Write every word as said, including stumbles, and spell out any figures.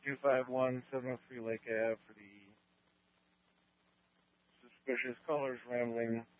two five one, seven oh three Lake Ave for the suspicious callers rambling